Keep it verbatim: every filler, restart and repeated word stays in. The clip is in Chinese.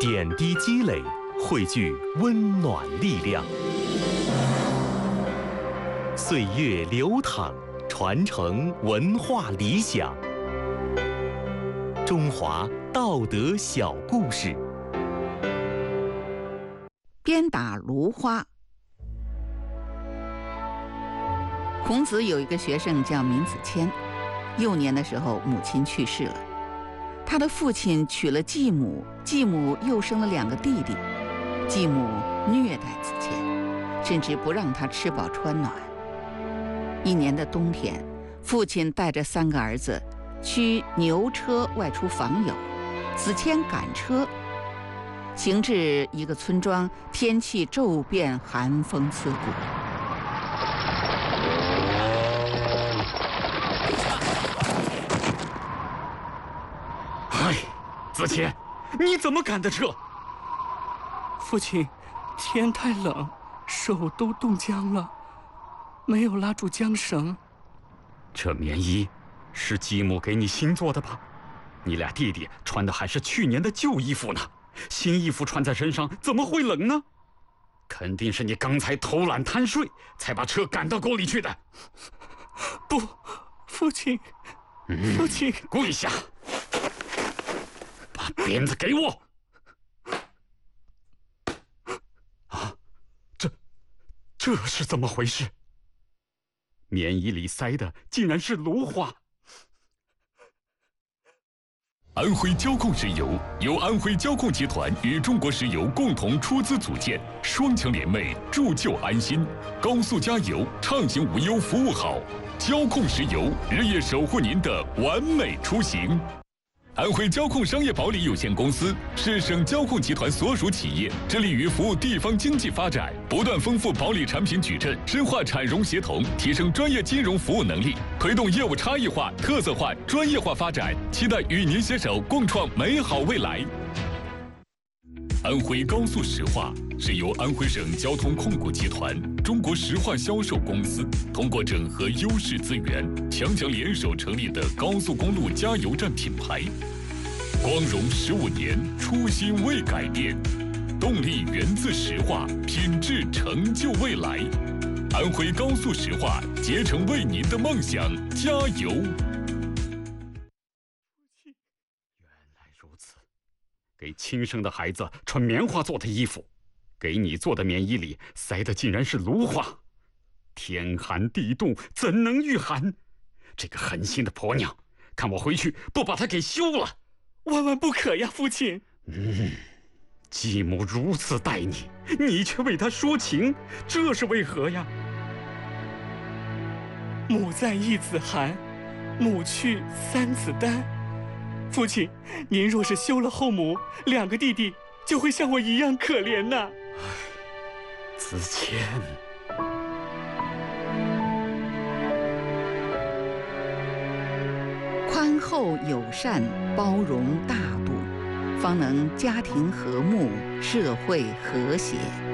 点滴积累，汇聚温暖力量。岁月流淌，传承文化理想。中华道德小故事。 鞭打芦花。孔子有一个学生叫闵子骞，幼年的时候母亲去世了，他的父亲娶了继母，继母又生了两个弟弟，继母虐待子骞，甚至不让他吃饱穿暖。一年的冬天，父亲带着三个儿子驱牛车外出访友，子骞赶车，行至一个村庄，天气骤变，寒风刺骨。 哎，子骞，你怎么赶的车？ 父亲，天太冷，手都冻僵了，没有拉住缰绳。 这棉衣是继母给你新做的吧？你俩弟弟穿的还是去年的旧衣服呢，新衣服穿在身上怎么会冷呢？肯定是你刚才偷懒贪睡，才把车赶到沟里去的。 不，父亲，父亲， 嗯、跪下，把鞭子给我！啊，这，这是怎么回事？棉衣里塞的竟然是芦花。 安徽交控石油由安徽交控集团与中国石油共同出资组建，双强联袂，铸就安心。高速加油，畅行无忧，服务好。交控石油日夜守护您的完美出行。安徽交控商业保理有限公司是省交控集团所属企业，致力于服务地方经济发展，不断丰富保理产品矩阵，深化产融协同，提升专业金融服务能力，推动业务差异化、特色化、专业化发展，期待与您携手共创美好未来。安徽高速石化是由安徽省交通控股集团、中国石化销售公司通过整合优势资源，强强联手成立的高速公路加油站品牌。光荣十五年，初心未改变，动力源自石化，品质成就未来。安徽高速石化，竭诚为您的梦想加油。 给亲生的孩子穿棉花做的衣服，给你做的棉衣里塞的竟然是芦花。天寒地冻，怎能御寒？这个狠心的婆娘，看我回去不把她给休了！ 万万不可呀，父亲！ 嗯，继母如此待你，你却为她说情，这是为何呀？ 母在一子寒，母去三子丹。父亲，您若是休了后母，两个弟弟就会像我一样可怜呐。 子骞， 宽厚友善，包容大度，方能家庭和睦，社会和谐。